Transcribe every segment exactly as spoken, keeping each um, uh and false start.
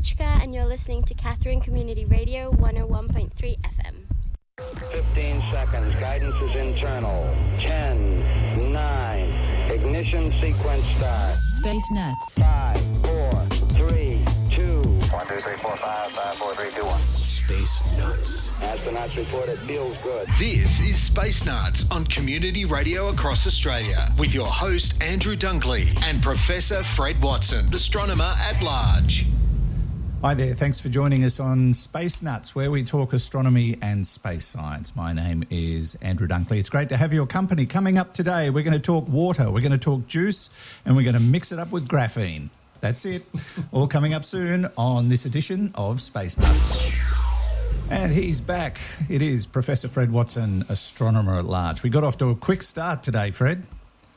Luchka, and you're listening to Catherine Community Radio one oh one point three F M. fifteen seconds. Guidance is internal. ten, nine, ignition sequence start. Space Nuts. five, four, three, two. one, two, three, four, five, five, four, three, two, one. Space Nuts. Astronauts report it feels good. This is Space Nuts on Community Radio across Australia with your host Andrew Dunkley and Professor Fred Watson, astronomer at large. Hi there, thanks for joining us on Space Nuts, where we talk astronomy and space science. My name is Andrew Dunkley. It's great to have your company. Coming up today, we're going to talk water, we're going to talk juice, and we're going to mix it up with graphene. That's it. All coming up soon on this edition of Space Nuts. And he's back. It is Professor Fred Watson, astronomer at large. We got off to a quick start today, Fred.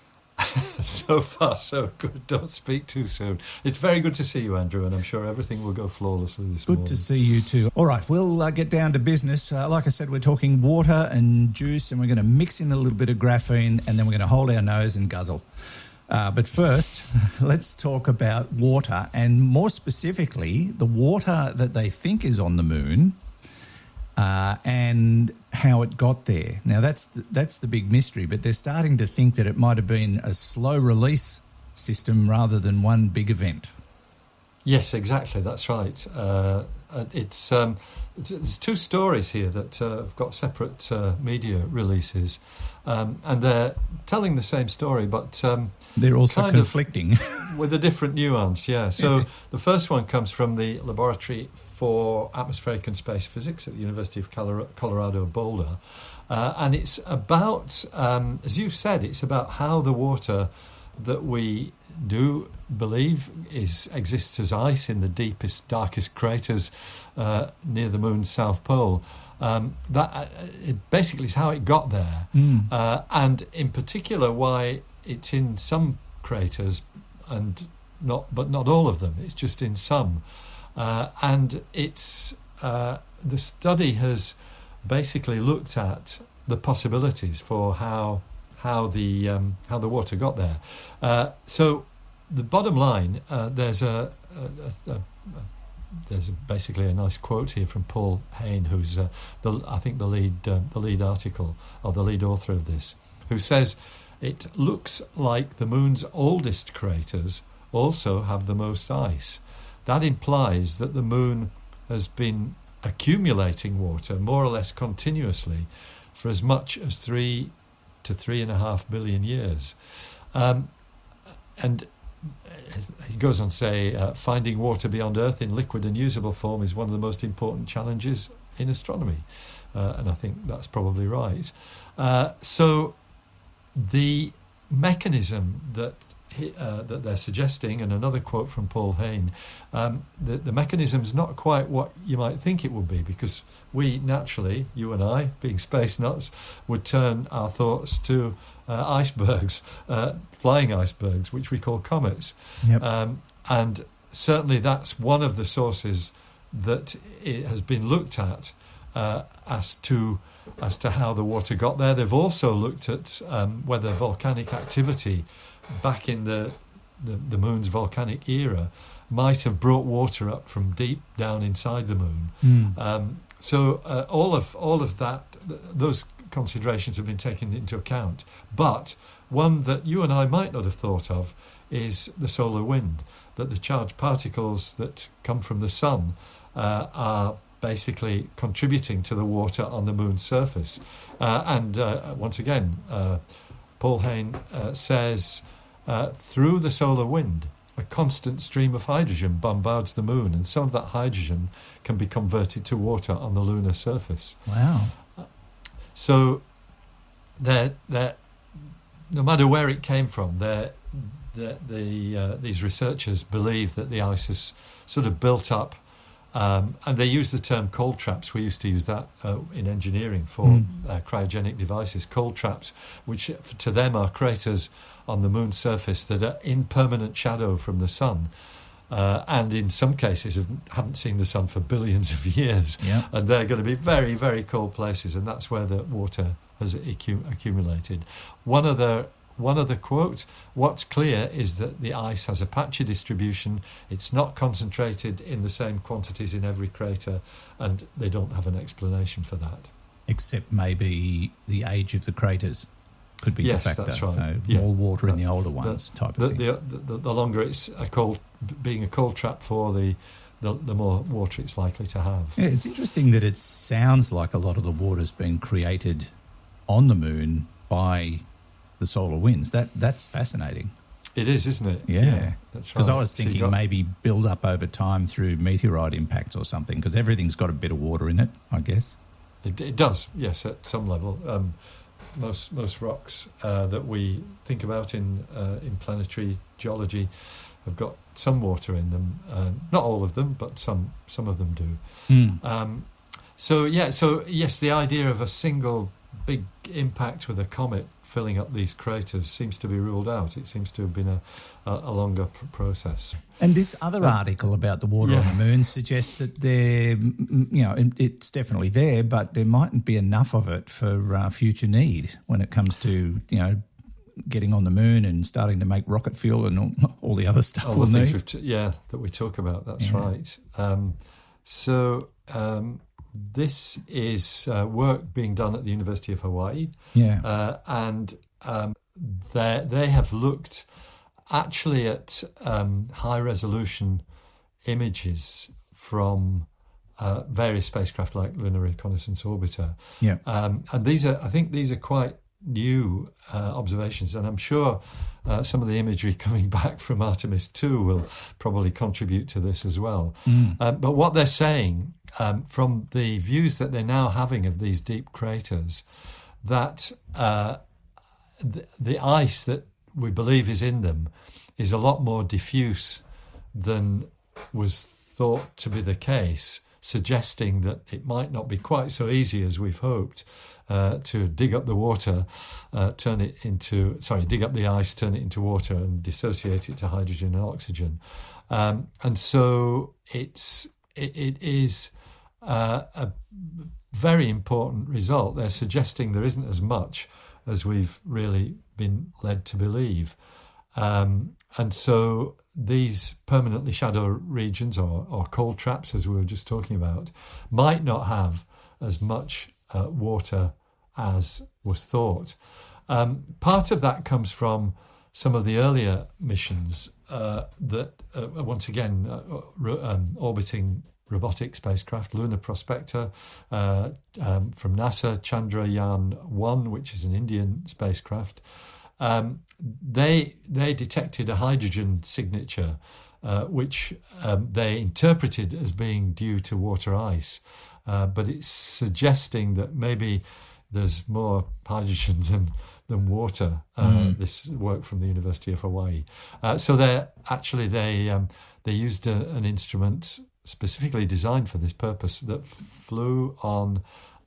So far, so good. Don't speak too soon. It's very good to see you, Andrew, and I'm sure everything will go flawlessly this good morning. Good to see you too. All right, we'll uh, get down to business. Uh, like I said, we're talking water and juice, and we're going to mix in a little bit of graphene, and then we're going to hold our nose and guzzle. Uh, but first, let's talk about water, and more specifically, the water that they think is on the moon. Uh, and how it got there. Now, that's the, that's the big mystery, but they're starting to think that it might have been a slow-release system rather than one big event. Yes, exactly, that's right. Uh, it's, um, it's There's two stories here that uh, have got separate uh, media releases, um, and they're telling the same story, but... Um, they're also kind conflicting. Of with a different nuance, yeah. So the first one comes from the Laboratory for Atmospheric and Space Physics at the University of Colorado Boulder. Uh, and it's about, um, as you've said, it's about how the water that we do believe is exists as ice in the deepest, darkest craters uh, near the moon's south pole. Um, that uh, it basically is how it got there. Mm. Uh, and in particular, why it's in some craters and not, but not all of them. It's just in some. Uh, and it's uh, the study has basically looked at the possibilities for how how the um, how the water got there. Uh, so the bottom line, uh, there's a, a, a, a there's a, basically a nice quote here from Paul Hain, who's uh, the I think the lead uh, the lead article or the lead author of this, who says it looks like the moon's oldest craters also have the most ice. That implies that the moon has been accumulating water more or less continuously for as much as three to three and a half billion years. Um, and he goes on to say, uh, finding water beyond Earth in liquid and usable form is one of the most important challenges in astronomy. Uh, and I think that's probably right. Uh, so the mechanism that Uh, that they're suggesting, and another quote from Paul Hain, um, the, the mechanism's not quite what you might think it would be, because we naturally, you and I, being space nuts, would turn our thoughts to uh, icebergs, uh, flying icebergs, which we call comets. Yep. Um, and certainly that's one of the sources that it has been looked at uh, as to as to how the water got there. They've also looked at um, whether volcanic activity back in the, the the moon's volcanic era might have brought water up from deep down inside the moon. Mm. Um, so uh, all of all of that, th- those considerations have been taken into account. But one that you and I might not have thought of is the solar wind, that the charged particles that come from the sun uh, are basically contributing to the water on the moon's surface. Uh, and uh, once again, uh, Paul Hain uh, says, uh, through the solar wind, a constant stream of hydrogen bombards the moon, and some of that hydrogen can be converted to water on the lunar surface. Wow. Uh, so they're, they're, no matter where it came from, they're, the, the, uh, these researchers believe that the ice has sort of built up. Um, and they use the term cold traps. We used to use that uh, in engineering for mm. uh, cryogenic devices. Cold traps, which to them are craters on the moon's surface that are in permanent shadow from the sun, uh, and in some cases have, haven't seen the sun for billions of years. Yeah. And they're going to be very, very cold places, and that's where the water has accum- accumulated. One other one other quote, what's clear is that the ice has a patchy distribution. It's not concentrated in the same quantities in every crater, and they don't have an explanation for that. Except maybe the age of the craters could be Yes, the factor. that's right. So Yeah. more water in Uh, the older ones the, type of the, thing. the, the, the longer it's a cold, being a cold trap for the, the, the more water it's likely to have. Yeah, it's interesting that it sounds like a lot of the water's been created on the moon by the solar winds. That That's fascinating. It is, isn't it? Yeah. That's right. Because I was So you thinking got- maybe build up over time through meteorite impacts or something, because everything's got a bit of water in it, I guess. It, it does, yes, at some level. Um, most most rocks uh, that we think about in uh, in planetary geology have got some water in them. Uh, not all of them, but some some of them do. Mm. Um, so yeah, so yes, the idea of a single big impact with a comet filling up these craters seems to be ruled out. It seems to have been a, a, a longer pr- process. And this other article about the water yeah. on the moon suggests that there, mm, you know, it- it's definitely there, but there mightn't be enough of it for uh, future need when it comes to, you know, getting on the moon and starting to make rocket fuel and all, all the other stuff All we'll the things need. we've t- yeah, that we talk about. That's Yeah. right. Um, so um, this is uh, work being done at the University of Hawaii. Yeah. Uh, and um, they they have looked actually at um, high resolution images from uh, various spacecraft like Lunar Reconnaissance Orbiter. Yeah. Um, and these are, I think, these are quite new uh, observations, and I'm sure uh, some of the imagery coming back from Artemis two will probably contribute to this as well. Mm. Um, but what they're saying um, from the views that they're now having of these deep craters, that uh, the, the ice that we believe is in them is a lot more diffuse than was thought to be the case, suggesting that it might not be quite so easy as we've hoped uh, to dig up the water, uh, turn it into, sorry, dig up the ice, turn it into water and dissociate it to hydrogen and oxygen. Um, and so it's, it, it is uh, a very important result. They're suggesting there isn't as much as we've really been led to believe. Um, and so these permanently shadow regions, or, or cold traps, as we were just talking about, might not have as much uh, water as was thought. Um, part of that comes from some of the earlier missions uh, that, uh, once again, uh, ro- um, orbiting robotic spacecraft, Lunar Prospector uh, um, from NASA, Chandrayaan one, which is an Indian spacecraft. Um, they they detected a hydrogen signature, uh, which um, they interpreted as being due to water ice, uh, but it's suggesting that maybe there's more hydrogen than than water. Uh, Mm. This work from the University of Hawaii. Uh, so they actually they um, they used a, an instrument specifically designed for this purpose that flew on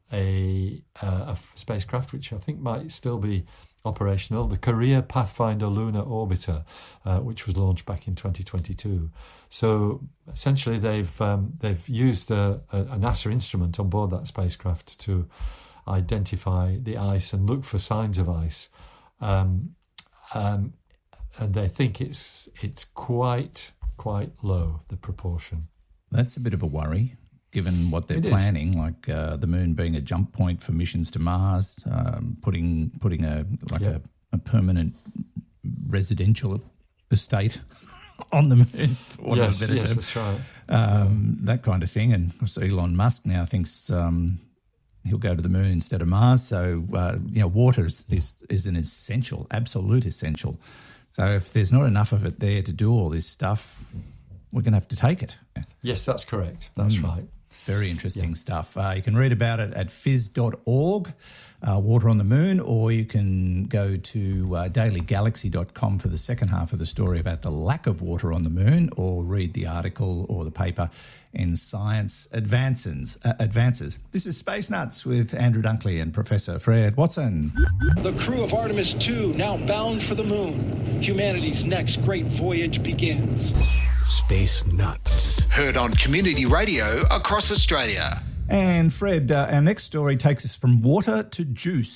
a, uh, a spacecraft, which I think might still be operational, the Korea Pathfinder Lunar Orbiter, uh, which was launched back in twenty twenty-two. So essentially, they've um, they've used a, a, a NASA instrument on board that spacecraft to identify the ice and look for signs of ice, um, um, and they think it's it's quite quite low, the proportion. That's a bit of a worry, given what they're It is. planning, like uh, the moon being a jump point for missions to Mars, um, putting putting a like Yeah. a, a permanent residential estate on the moon. For want of a Yes, better yes, term. that's right. um, that kind of thing. And of course, Elon Musk now thinks um, he'll go to the moon instead of Mars. So, uh, you know, water is, is, is an essential, absolute essential. So if there's not enough of it there to do all this stuff, we're going to have to take it. Yes, that's correct. That's Mm. right. Very interesting stuff. Uh, you can read about it at phys dot org, uh, Water on the Moon, or you can go to uh, daily galaxy dot com for the second half of the story about the lack of water on the moon, or read the article or the paper in Science Advances. Uh, Advances. This is Space Nuts with Andrew Dunkley and Professor Fred Watson. The crew of Artemis two now bound for the moon. Humanity's next great voyage begins. Space Nuts. Heard on community radio across Australia. And Fred, uh, our next story takes us from water to juice.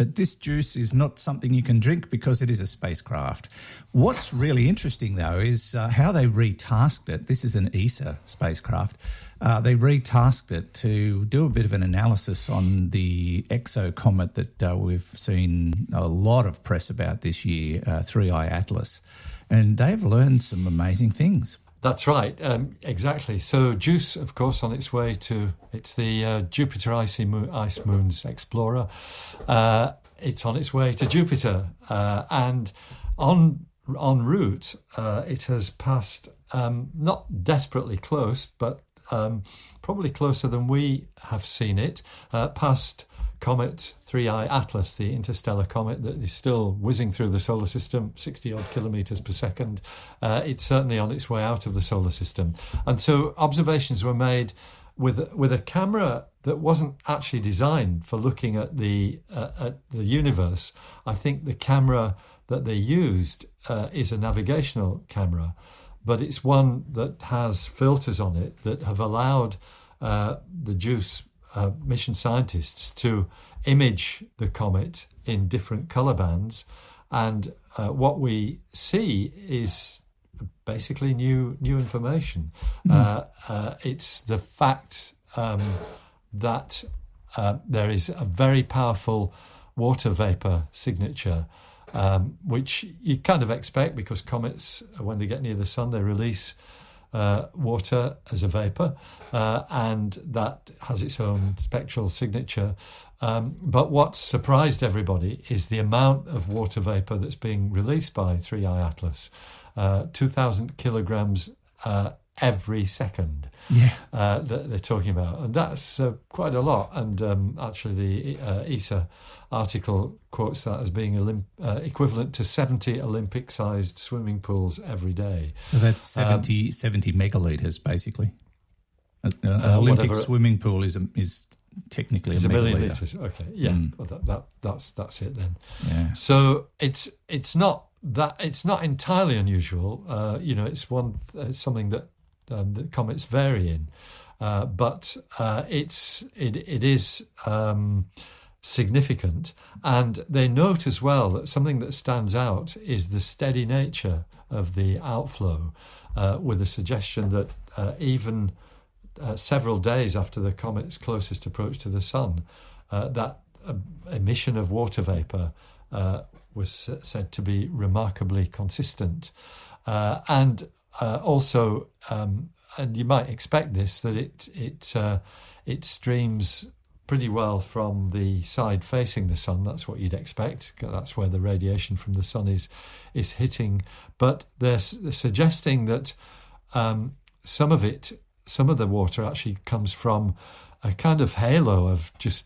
but this juice is not something you can drink because it is a spacecraft. What's really interesting, though, is uh, how they retasked it. This is an E S A spacecraft. Uh, they retasked it to do a bit of an analysis on the exocomet that uh, we've seen a lot of press about this year, uh, three I Atlas, and they've learned some amazing things. That's right, um, exactly. So JUICE, of course, on its way to, it's the uh, Jupiter Icy Moon, Ice Moons Explorer. Uh, it's on its way to Jupiter, uh, and on en route, uh, it has passed, um, not desperately close, but um, probably closer than we have seen it, uh, past Comet three I Atlas, the interstellar comet that is still whizzing through the solar system, sixty odd kilometres per second. Uh, it's certainly on its way out of the solar system. And so observations were made with with a camera that wasn't actually designed for looking at the uh, at the universe. I think the camera that they used uh, is a navigational camera, but it's one that has filters on it that have allowed uh, the JUICE Uh, mission scientists to image the comet in different colour bands, and uh, what we see is basically new new information. Mm. Uh, uh, it's the fact um, that uh, there is a very powerful water vapour signature, um, which you kind of expect because comets, when they get near the sun, they release Uh, water as a vapour, uh, and that has its own spectral signature. Um, but what surprised everybody is the amount of water vapour that's being released by three I Atlas, uh, two thousand kilograms uh, every second. Yeah, uh, that they're talking about, and that's uh, quite a lot. And um, actually, the uh, E S A article quotes that as being Olymp- uh, equivalent to seventy Olympic-sized swimming pools every day. So that's seventy, um, seventy megalitres, basically. An uh, Olympic whatever. swimming pool is a, is technically it's a, a million megalitre. litres. Okay, yeah, Mm. well, that, that that's that's it then. Yeah. So it's it's not that it's not entirely unusual. Uh, you know, it's one uh, something that um, that comets vary in, uh, but uh, it's it it is. Um, significant, and they note as well that something that stands out is the steady nature of the outflow, uh, with a suggestion that uh, even uh, several days after the comet's closest approach to the sun, uh, that uh, emission of water vapour uh, was said to be remarkably consistent, uh, and uh, also, um, and you might expect this, that it it uh, it streams pretty well from the side facing the sun. That's what you'd expect. That's where the radiation from the sun is is hitting. But they're, they're suggesting that um, some of it, some of the water actually comes from a kind of halo of just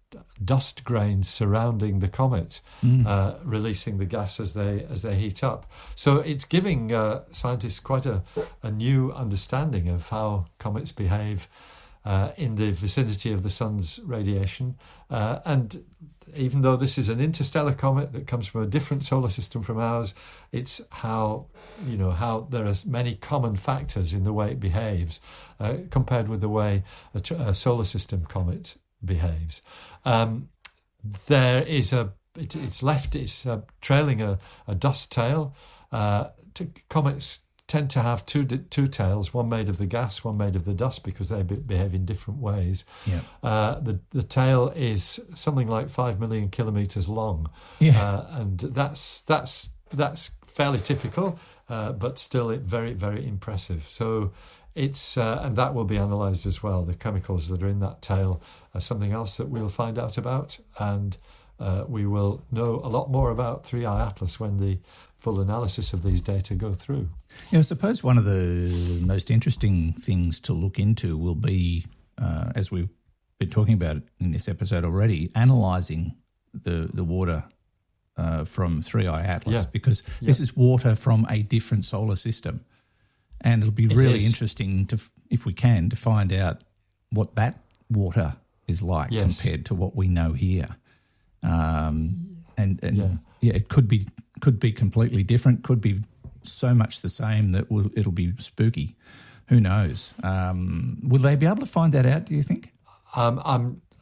dust grains surrounding the comet, mm. uh, releasing the gas as they as they heat up. So it's giving uh, scientists quite a, a new understanding of how comets behave Uh, in the vicinity of the sun's radiation. Uh, and even though this is an interstellar comet that comes from a different solar system from ours, it's how, you know, how there are many common factors in the way it behaves uh, compared with the way a, t- a solar system comet behaves. Um, there is a, it, it's left, it's uh, trailing a, a dust tail. Uh, to, comets tend to have two two tails, one made of the gas, one made of the dust, because they be- behave in different ways. Yeah. Uh, the the tail is something like five million kilometres long, yeah. uh, and that's that's that's fairly typical, uh, but still it very very impressive. So it's uh, and that will be analysed as well. The chemicals that are in that tail are something else that we'll find out about, and uh, we will know a lot more about three I Atlas when the full analysis of these data go through. Yeah, I suppose one of the most interesting things to look into will be, uh, as we've been talking about in this episode already, analysing the, the water uh, from three I Atlas, yeah. because yeah. this is water from a different solar system. And it'll be it really is. interesting, to, if we can, to find out what that water is like yes. compared to what we know here. Um, and and yeah. yeah, it could be could be completely different, could be so much the same that we'll, it'll be spooky. Who knows? Um, will they be able to find that out, do you think? Um, I'm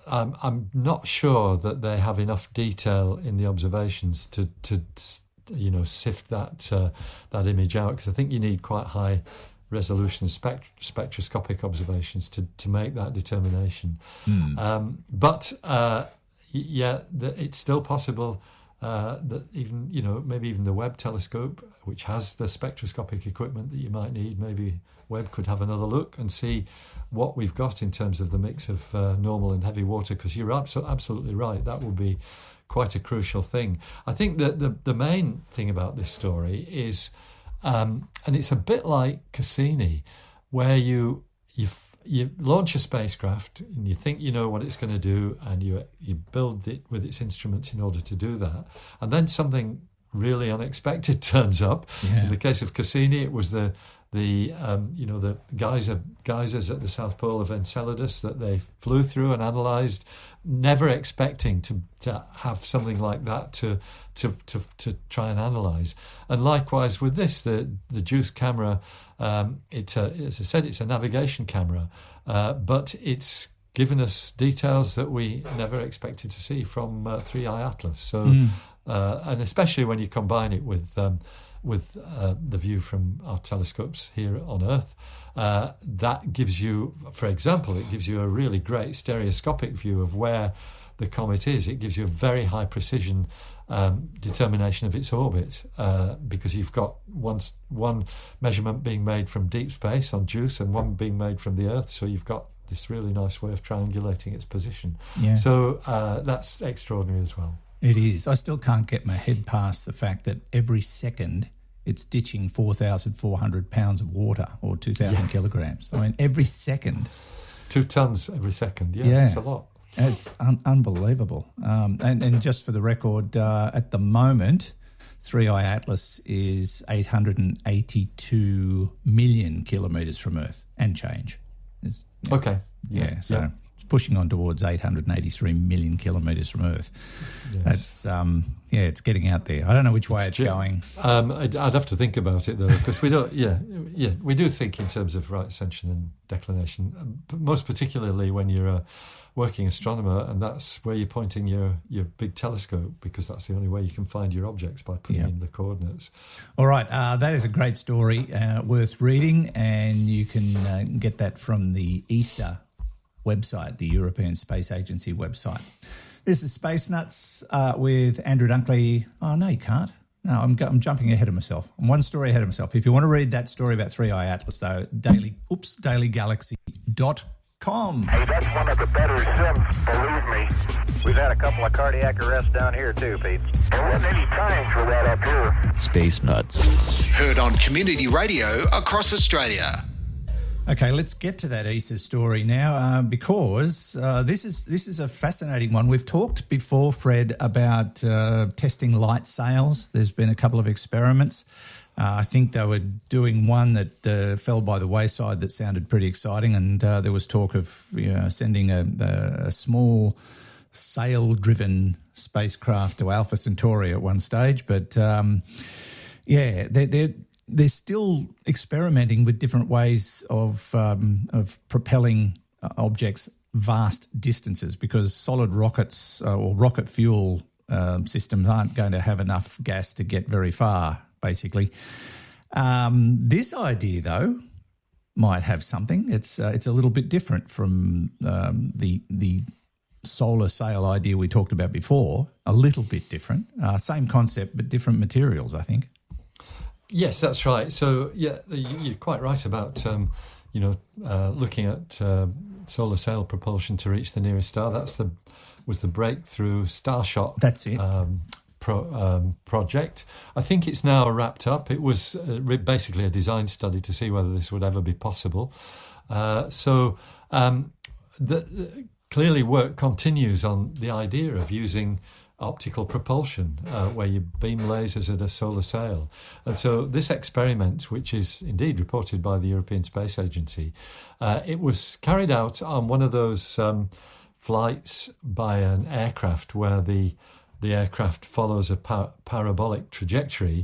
I'm, I'm not sure that they have enough detail in the observations to, to you know, sift that uh, that image out, because I think you need quite high resolution spect- spectroscopic observations to, to make that determination. Mm. Um, but uh, yeah, the, it's still possible uh, that even, you know, maybe even the Webb telescope, which has the spectroscopic equipment that you might need, maybe Webb could have another look and see what we've got in terms of the mix of uh, normal and heavy water, because you're abso- absolutely right. That will be quite a crucial thing. I think that the, the main thing about this story is, um, and it's a bit like Cassini, where you you you launch a spacecraft and you think you know what it's going to do, and you you build it with its instruments in order to do that, and then something really unexpected turns up. Yeah. In the case of Cassini, it was the the um, you know the geyser geysers at the South Pole of Enceladus that they flew through and analysed, never expecting to, to have something like that to to to, to try and analyse. And likewise with this, the the JUICE camera, um, it's a, as I said, it's a navigation camera, uh, but it's given us details that we never expected to see from uh, three I Atlas. So, mm. uh, and especially when you combine it with um, with uh, the view from our telescopes here on Earth, uh, that gives you, for example, it gives you a really great stereoscopic view of where the comet is. It gives you a very high precision um, determination of its orbit, uh, because you've got one, one measurement being made from deep space on JUICE and one being made from the Earth, so you've got this really nice way of triangulating its position. Yeah. So uh, that's extraordinary as well. It is. I still can't get my head past the fact that every second it's ditching four thousand four hundred pounds of water, or two thousand yeah. kilograms. I mean, every second. Two tonnes every second, yeah, yeah. That's a lot. It's un- unbelievable. Um, and, and just for the record, uh, at the moment, three I Atlas is eight hundred eighty-two million kilometres from Earth and change. It's, yeah. Okay. Yeah, yeah. so... Yeah. pushing on towards eight hundred eighty-three million kilometres from Earth. Yes. That's, um, yeah, it's getting out there. I don't know which way it's, it's going. Um, I'd, I'd have to think about it, though, because we don't, yeah, yeah, we do think in terms of right ascension and declination, but most particularly when you're a working astronomer, and that's where you're pointing your, your big telescope, because that's the only way you can find your objects, by putting yep. in the coordinates. All right, uh, that is a great story, uh, worth reading, and you can uh, get that from the E S A website, the European Space Agency website. This is Space Nuts uh, with Andrew Dunkley. Oh, no, you can't. No, I'm, go- I'm jumping ahead of myself. I'm one story ahead of myself. If you want to read that story about three I Atlas, though, daily, oops, daily galaxy dot com. Hey, that's one of the better sims, believe me. We've had a couple of cardiac arrests down here, too, Pete. There wasn't any time for that up here. Space Nuts. Heard on community radio across Australia. Okay, let's get to that E S A story now, uh, because uh, this is this is a fascinating one. We've talked before, Fred, about uh, testing light sails. There's been a couple of experiments. Uh, I think they were doing one that uh, fell by the wayside that sounded pretty exciting, and uh, there was talk of you know, sending a, a, a small sail-driven spacecraft to Alpha Centauri at one stage. But, um, yeah, they're... they're They're still experimenting with different ways of um, of propelling uh, objects vast distances, because solid rockets uh, or rocket fuel um, systems aren't going to have enough gas to get very far, basically. Um, this idea, though, might have something. It's uh, it's a little bit different from um, the the solar sail idea we talked about before. A little bit different. Uh, same concept, but different materials, I think. Yes, that's right. So, yeah, you're quite right about, um, you know, uh, looking at uh, solar sail propulsion to reach the nearest star. That's the was the breakthrough Starshot. That's it. Um, pro, um, project. I think it's now wrapped up. It was uh, basically a design study to see whether this would ever be possible. Uh, so, um, the, the, clearly, work continues on the idea of using optical propulsion, uh, where you beam lasers at a solar sail. And so this experiment, which is indeed reported by the European Space Agency, uh, it was carried out on one of those um, flights by an aircraft where the the aircraft follows a par- parabolic trajectory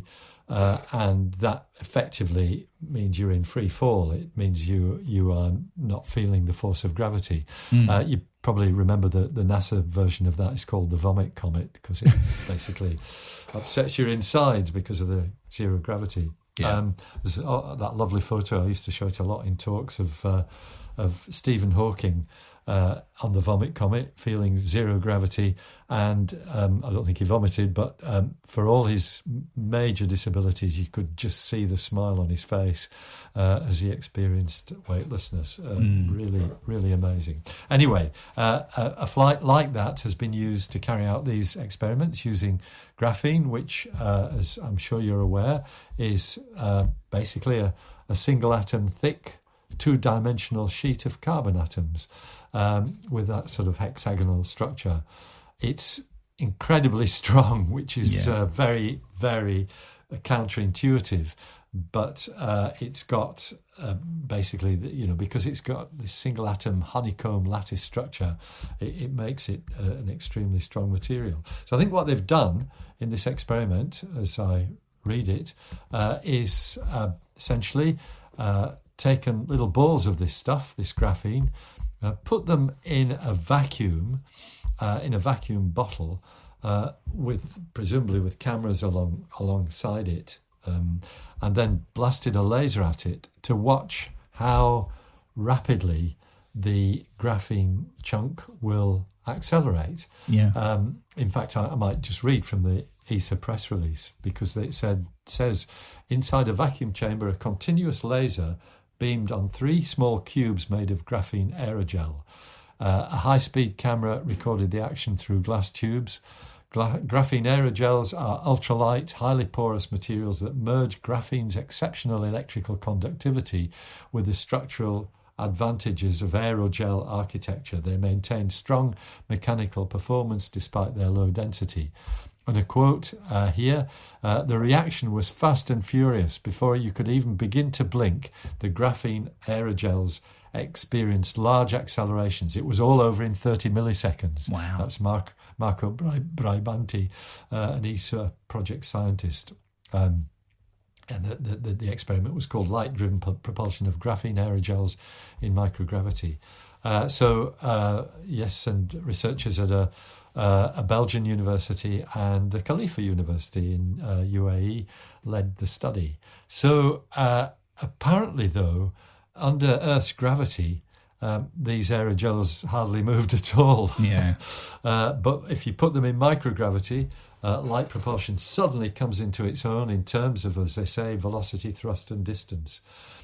Uh, and that effectively means you're in free fall. It means you you are not feeling the force of gravity. Mm. Uh, you probably remember the, the NASA version of that is called the vomit comet, because it basically upsets your insides because of the zero gravity. Yeah. Um, there's oh, that lovely photo. I used to show it a lot in talks of uh, of Stephen Hawking uh, on the vomit comet, feeling zero gravity, and um, I don't think he vomited, but um, for all his major disabilities, you could just see the smile on his face uh, as he experienced weightlessness. Uh, mm. Really, really amazing. Anyway, uh, a, a flight like that has been used to carry out these experiments using graphene, which, uh, as I'm sure you're aware, is uh, basically a, a single atom thick two-dimensional sheet of carbon atoms um, with that sort of hexagonal structure. It's incredibly strong, which is yeah. uh, very, very counterintuitive, but uh, it's got uh, basically, you know, because it's got this single atom honeycomb lattice structure, it, it makes it uh, an extremely strong material. So I think what they've done in this experiment, as I read it, uh, is uh, essentially uh, taken little balls of this stuff, this graphene, uh, put them in a vacuum, uh, in a vacuum bottle, uh, with presumably with cameras along alongside it, um, and then blasted a laser at it to watch how rapidly the graphene chunk will accelerate. Yeah. Um, in fact, I, I might just read from the E S A press release, because it said says inside a vacuum chamber, a continuous laser beamed on three small cubes made of graphene aerogel. Uh, a high-speed camera recorded the action through glass tubes. Gra- graphene aerogels are ultralight, highly porous materials that merge graphene's exceptional electrical conductivity with the structural advantages of aerogel architecture. They maintain strong mechanical performance despite their low density. And a quote uh, here, uh, the reaction was fast and furious. Before you could even begin to blink, the graphene aerogels experienced large accelerations. It was all over in thirty milliseconds. Wow. That's Mark, Marco Braibanti, uh, an E S A project scientist. Um, and the, the, the experiment was called Light-Driven Propulsion of Graphene Aerogels in Microgravity. Uh, so, uh, yes, and researchers at a Uh, a Belgian university and the Khalifa University in uh, U A E led the study. So uh, apparently, though, under Earth's gravity, um, these aerogels hardly moved at all. Yeah. uh, but if you put them in microgravity, uh, light propulsion suddenly comes into its own in terms of, as they say, velocity, thrust and distance.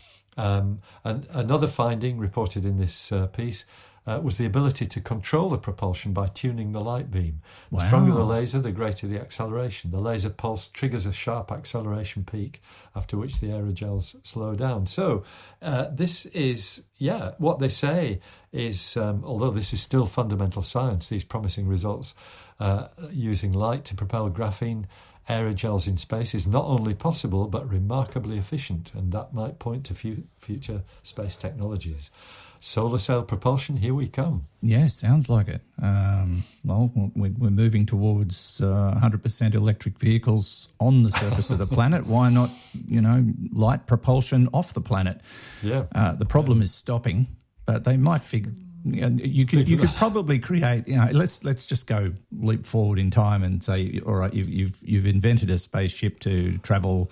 Um, and another finding reported in this uh, piece Uh, was the ability to control the propulsion by tuning the light beam. The wow. stronger the laser, the greater the acceleration. The laser pulse triggers a sharp acceleration peak, after which the aerogels slow down. So uh, this is, yeah, what they say is, um, although this is still fundamental science, these promising results uh, using light to propel graphene aerogels in space is not only possible, but remarkably efficient, and that might point to fu- future space technologies. Solar cell propulsion, here we come. Yeah, sounds like it. Um, well, we're moving towards uh, one hundred percent electric vehicles on the surface of the planet. Why not, you know, light propulsion off the planet? Yeah. Uh, the problem yeah. is stopping, but they might figure... You could you could probably create, you know, let's let's just go leap forward in time and say, all right, you've you've, you've invented a spaceship to travel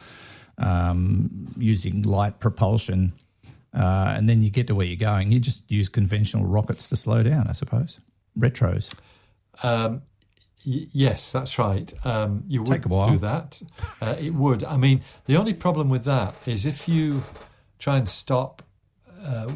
um, using light propulsion. Uh, and then you get to where you're going. You just use conventional rockets to slow down, I suppose. Retros. Um, y- yes, that's right. Um, you would Take a while. do that. Uh, it would. I mean, the only problem with that is if you try and stop uh,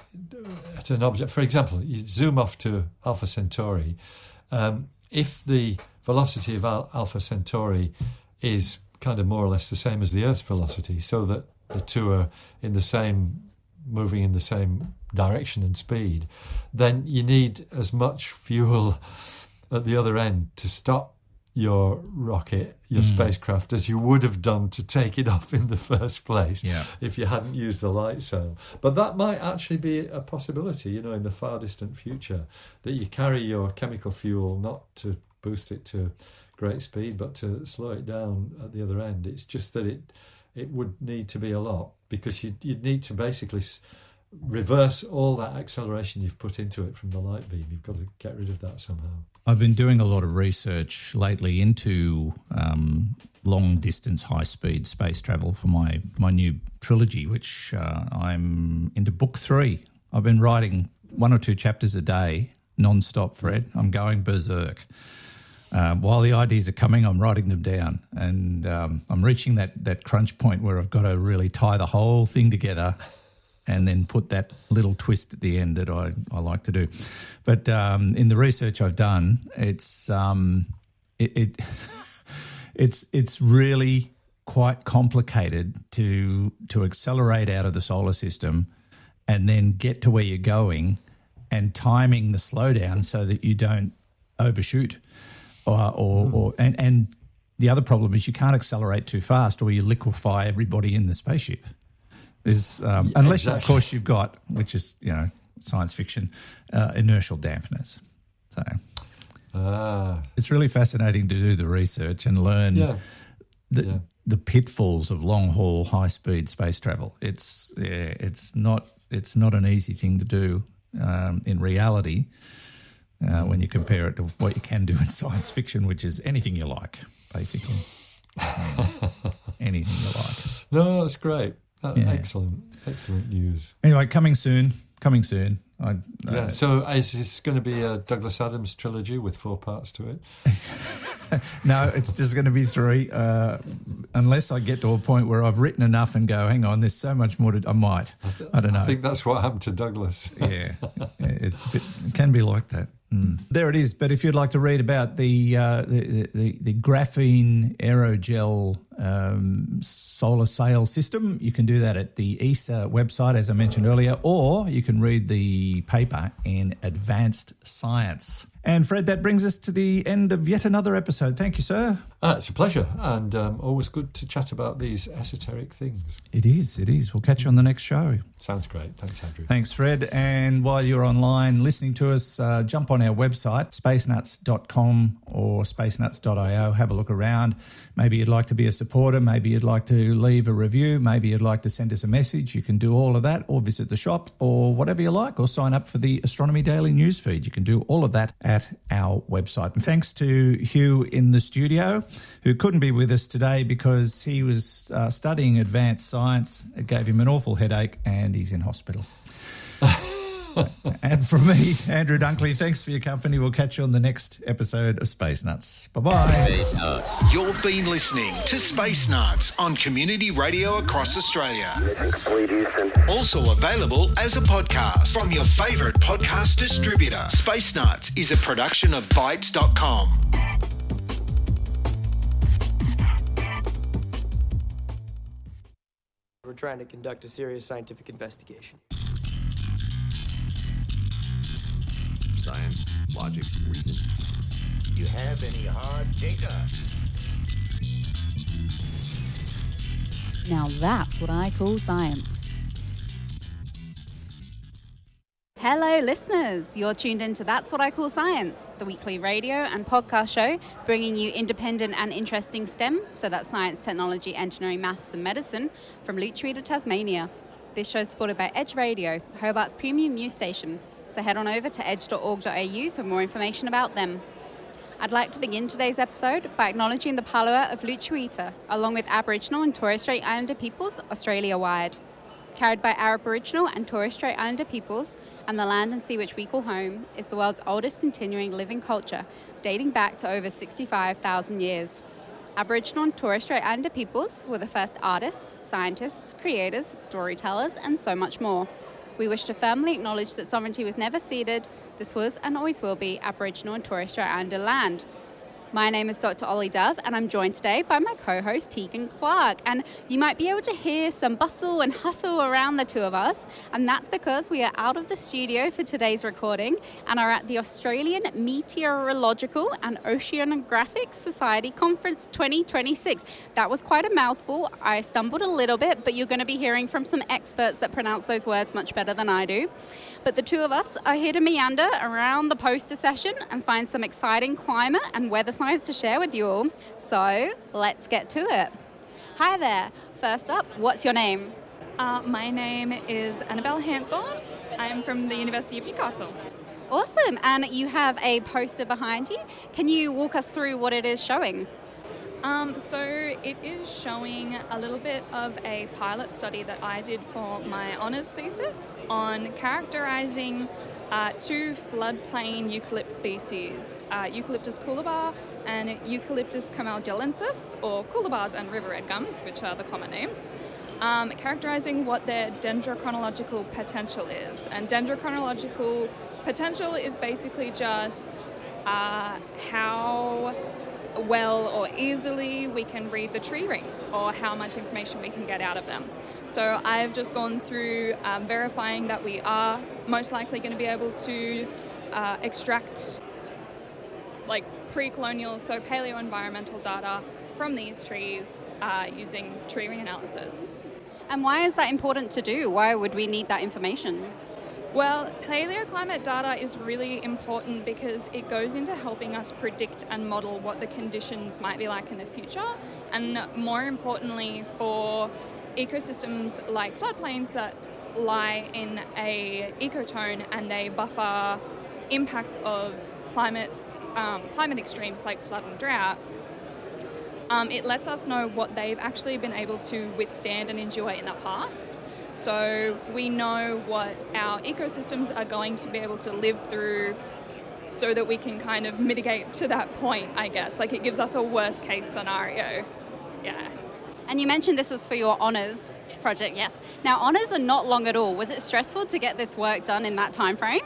at an object, for example, you zoom off to Alpha Centauri. Um, if the velocity of Al- Alpha Centauri is kind of more or less the same as the Earth's velocity, so that the two are in the same... moving in the same direction and speed, then you need as much fuel at the other end to stop your rocket, your mm. spacecraft, as you would have done to take it off in the first place yeah. if you hadn't used the light sail. But that might actually be a possibility, you know, in the far distant future, that you carry your chemical fuel not to boost it to great speed, but to slow it down at the other end, it's just that it it would need to be a lot, because you'd, you'd need to basically reverse all that acceleration you've put into it from the light beam. You've got to get rid of that somehow. I've been doing a lot of research lately into um, long-distance, high-speed space travel for my, my new trilogy, which uh, I'm into book three. I've been writing one or two chapters a day, non-stop, Fred. I'm going berserk. Uh, while the ideas are coming, I'm writing them down, and um, I'm reaching that, that crunch point where I've got to really tie the whole thing together and then put that little twist at the end that I, I like to do. But um, in the research I've done, it's um, it, it it's it's really quite complicated to to accelerate out of the solar system and then get to where you're going, and timing the slowdown so that you don't overshoot. Or, or, mm. or and, and the other problem is you can't accelerate too fast, or you liquefy everybody in the spaceship. There's um, yeah, unless exactly. of course you've got, which is you know science fiction, uh, inertial dampeners. So uh, it's really fascinating to do the research and learn yeah. the yeah. the pitfalls of long haul high speed space travel. It's yeah, it's not it's not an easy thing to do um, in reality. Uh, when you compare it to what you can do in science fiction, which is anything you like, basically. Um, anything you like. No, that's great. That, yeah. Excellent. Excellent news. Anyway, coming soon. Coming soon. I, uh, yeah. So is this going to be a Douglas Adams trilogy with four parts to it? No, it's just going to be three. Uh, unless I get to a point where I've written enough and go, hang on, there's so much more to. I might. I, th- I don't know. I think that's what happened to Douglas. yeah, yeah, it's a bit, it can be like that. Mm. There it is. But if you'd like to read about the uh, the, the, the graphene aerogel um, solar sail system, you can do that at the E S A website, as I mentioned earlier, or you can read the paper in Advanced Science. And Fred, that brings us to the end of yet another episode. Thank you, sir. Uh, it's a pleasure, and um, always good to chat about these esoteric things. It is, it is. We'll catch you on the next show. Sounds great. Thanks, Andrew. Thanks, Fred. And while you're online listening to us, uh, jump on our website, space nuts dot com or space nuts dot io. Have a look around. Maybe you'd like to be a supporter. Maybe you'd like to leave a review. Maybe you'd like to send us a message. You can do all of that, or visit the shop, or whatever you like, or sign up for the Astronomy Daily newsfeed. You can do all of that at our website. And thanks to Hugh in the studio, who couldn't be with us today because he was uh, studying advanced science. It gave him an awful headache and he's in hospital. And from me, Andrew Dunkley, thanks for your company. We'll catch you on the next episode of Space Nuts. Bye-bye. Space Nuts. You've been listening to Space Nuts on Community Radio across Australia. Also available as a podcast from your favourite podcast distributor. Space Nuts is a production of Bytes dot com. We're trying to conduct a serious scientific investigation. Science, logic, reason. Do you have any hard data? Now that's what I call science. Hello listeners, you're tuned into That's What I Call Science, the weekly radio and podcast show bringing you independent and interesting STEM, so that's science, technology, engineering, maths and medicine, from Lutruwita, Tasmania. This show is supported by Edge Radio, Hobart's premium news station. So head on over to edge dot org dot a u for more information about them. I'd like to begin today's episode by acknowledging the Palawa of Lutruwita, along with Aboriginal and Torres Strait Islander peoples Australia-wide. Carried by our Aboriginal and Torres Strait Islander peoples, and the land and sea which we call home, is the world's oldest continuing living culture, dating back to over sixty-five thousand years. Aboriginal and Torres Strait Islander peoples were the first artists, scientists, creators, storytellers, and so much more. We wish to firmly acknowledge that sovereignty was never ceded. This was and always will be Aboriginal and Torres Strait Islander land. My name is Doctor Ollie Dove, and I'm joined today by my co-host Tegan Clark. And you might be able to hear some bustle and hustle around the two of us, and that's because we are out of the studio for today's recording and are at the Australian Meteorological and Oceanographic Society Conference twenty twenty-six. That was quite a mouthful. I stumbled a little bit, but you're going to be hearing from some experts that pronounce those words much better than I do. But the two of us are here to meander around the poster session and find some exciting climate and weather science science to share with you all. So let's get to it. Hi there. First up, what's your name? Uh, my name is Annabelle Hanthorne. I'm from the University of Newcastle. Awesome. And you have a poster behind you. Can you walk us through what it is showing? Um, so it is showing a little bit of a pilot study that I did for my honours thesis on characterising uh, two floodplain eucalypt species, uh, Eucalyptus coolabah and Eucalyptus camaldulensis, or coolabahs and river red gums, which are the common names, um, characterising what their dendrochronological potential is. And dendrochronological potential is basically just uh, how well or easily we can read the tree rings, or how much information we can get out of them. So I've just gone through um, verifying that we are most likely going to be able to uh, extract like pre-colonial, so paleo-environmental data from these trees uh, using tree ring analysis. And why is that important to do? Why would we need that information? Well, paleoclimate data is really important because it goes into helping us predict and model what the conditions might be like in the future, and more importantly for ecosystems like floodplains that lie in a ecotone and they buffer impacts of climates, um, climate extremes like flood and drought. Um, it lets us know what they've actually been able to withstand and enjoy in the past. So we know what our ecosystems are going to be able to live through, so that we can kind of mitigate to that point, I guess. Like, it gives us a worst case scenario. Yeah. And you mentioned this was for your honours project, yes. Now, honours are not long at all. Was it stressful to get this work done in that time frame?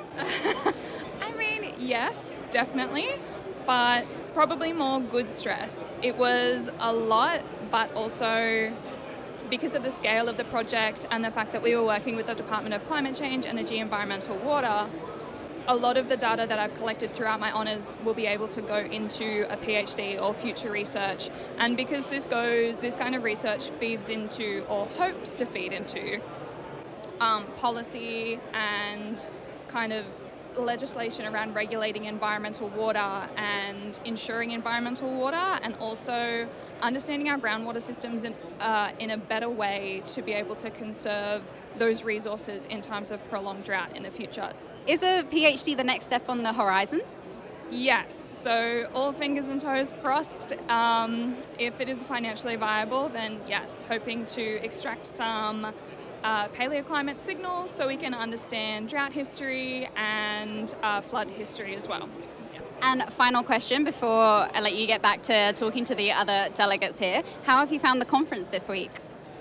I mean, yes, definitely, but probably more good stress. It was a lot, but also because of the scale of the project and the fact that we were working with the Department of Climate Change, Energy, Environmental Water, a lot of the data that I've collected throughout my honours will be able to go into a PhD or future research. And because this goes, this kind of research feeds into, or hopes to feed into, um, policy and kind of legislation around regulating environmental water and ensuring environmental water, and also understanding our groundwater systems in, uh, in a better way to be able to conserve those resources in times of prolonged drought in the future. Is a PhD the next step on the horizon? Yes, so all fingers and toes crossed. Um, if it is financially viable, then yes, hoping to extract some Uh, paleoclimate signals so we can understand drought history and uh, flood history as well. And final question before I let you get back to talking to the other delegates here. How have you found the conference this week?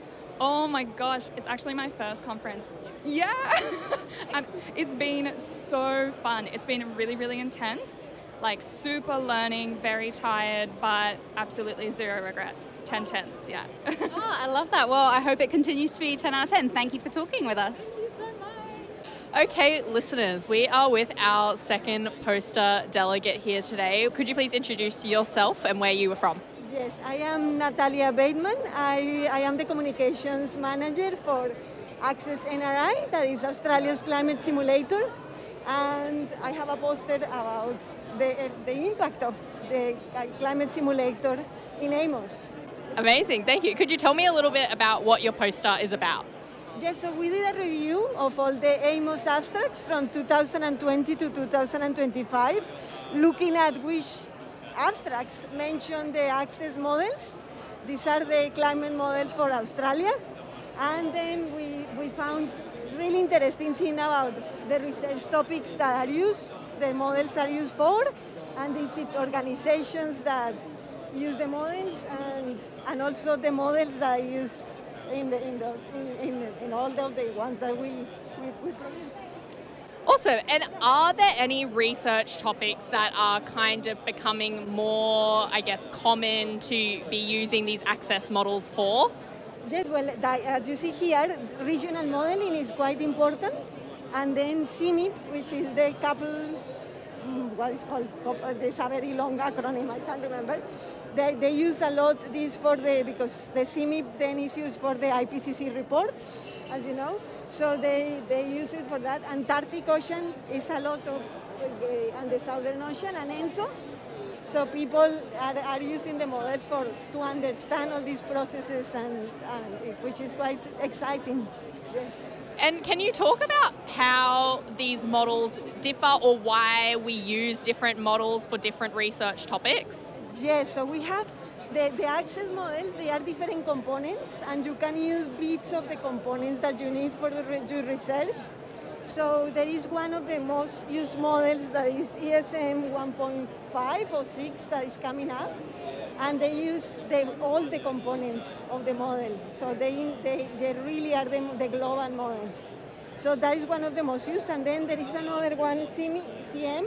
Oh my gosh, it's actually my first conference. Yeah! um, it's been so fun. It's been really, really intense. Like, super learning, very tired, but absolutely zero regrets. ten tens, yeah. Oh, I love that. Well, I hope it continues to be ten out of ten. Thank you for talking with us. Thank you so much. Okay, listeners, we are with our second poster delegate here today. Could you please introduce yourself and where you were from? Yes, I am Natalia Bateman. I, I am the communications manager for Access N R I, that is Australia's climate simulator. And I have a poster about the, the impact of the climate simulator in AMOS. Amazing, thank you. Could you tell me a little bit about what your poster is about? Yes, so we did a review of all the AMOS abstracts from two thousand twenty to two thousand twenty-five, looking at which abstracts mention the access models. These are the climate models for Australia. And then we, we found really interesting thing about the research topics that are used, the models are used for, and the organizations that use the models, and and also the models that are used in the in the in, in, in all of the ones that we we, we produce. Awesome. And are there any research topics that are kind of becoming more, I guess, common to be using these access models for? Yes, well, that, as you see here, regional modeling is quite important. And then C M I P, which is the couple, what is called, there's a very long acronym, I can't remember. They, they use a lot this for the, because the C M I P then is used for the I P C C reports, as you know. So they, they use it for that. Antarctic Ocean is a lot of, uh, and the Southern Ocean, and ENSO. So people are, are using the models for to understand all these processes, and, and which is quite exciting. Yes. And can you talk about how these models differ, or why we use different models for different research topics? Yes, so we have the, the access models, they are different components, and you can use bits of the components that you need for the, your research. So there is one of the most used models that is E S M one point five or six that is coming up, and they use the, all the components of the model. So they, they, they really are the, the global models. So that is one of the most used, and then there is another one, C M,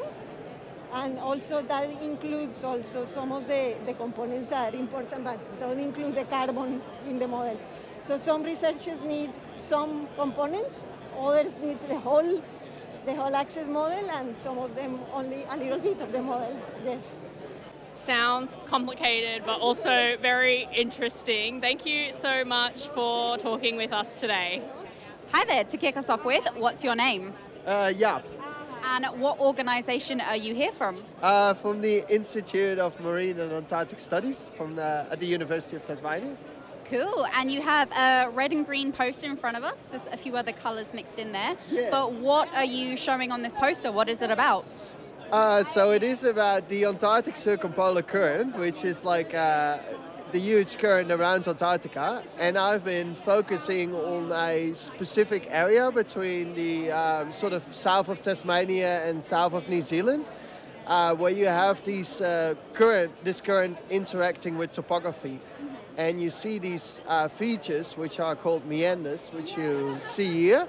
and also that includes also some of the, the components that are important, but don't include the carbon in the model. So some researchers need some components, others need the whole, the whole access model, and some of them only a little bit of the model. Yes. Sounds complicated, but also very interesting. Thank you so much for talking with us today. Hi there. To kick us off with, what's your name? Uh, Jaap. And what organisation are you here from? Uh, from the Institute of Marine and Antarctic Studies from the, at the University of Tasmania. Cool. And you have a red and green poster in front of us with a few other colours mixed in there. Yeah. But what are you showing on this poster? What is it about? Uh, so it is about the Antarctic Circumpolar Current, which is like uh, the huge current around Antarctica. And I've been focusing on a specific area between the um, sort of south of Tasmania and south of New Zealand, uh, where you have these uh, current, this current interacting with topography. And you see these uh, features, which are called meanders, which you see here.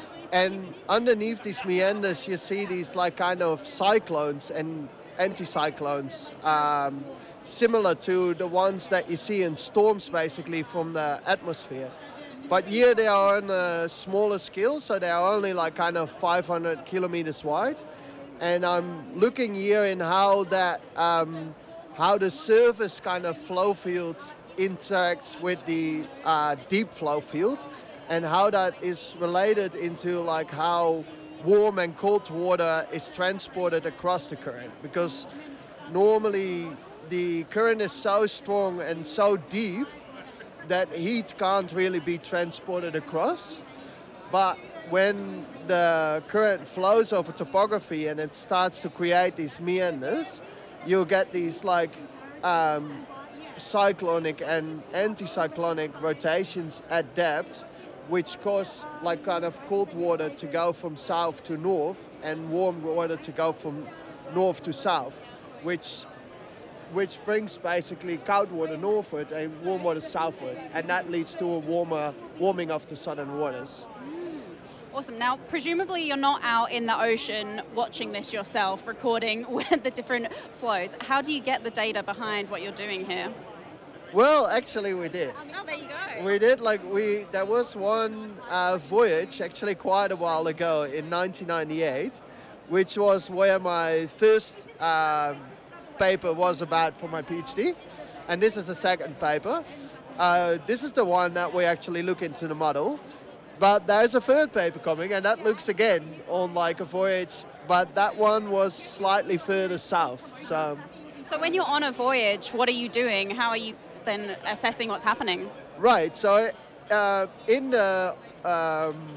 And underneath these meanders, you see these like kind of cyclones and anticyclones, um, similar to the ones that you see in storms, basically, from the atmosphere. But here they are on a smaller scale, so they are only like kind of five hundred kilometers wide. And I'm looking here in how that, um, how the surface kind of flow field interacts with the uh, deep flow field, and how that is related into like how warm and cold water is transported across the current. Because normally the current is so strong and so deep that heat can't really be transported across. But when the current flows over topography and it starts to create these meanders, you'll get these like um, cyclonic and anticyclonic rotations at depth, which cause like kind of cold water to go from south to north and warm water to go from north to south, which which brings basically cold water northward and warm water southward, and that leads to a warmer warming of the southern waters. Awesome. Now, presumably you're not out in the ocean watching this yourself, recording with the different flows. How do you get the data behind what you're doing here? Well, actually we did. Oh, there you go. We did, like, we, there was one uh, voyage, actually quite a while ago in nineteen ninety-eight, which was where my first uh, paper was about for my PhD. And this is the second paper. Uh, this is the one that we actually look into the model. But there's a third paper coming, and that looks again on like a voyage, but that one was slightly further south. So, so when you're on a voyage, what are you doing? How are you then assessing what's happening? Right, so uh, in the um,